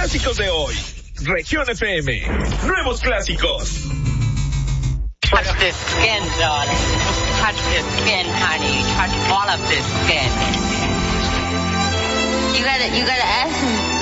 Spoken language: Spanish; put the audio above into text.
clásicos de hoy. Región FM. Nuevos clásicos. Touch this skin, darling. Touch this skin, honey. Touch all of this skin. You gotta ask him.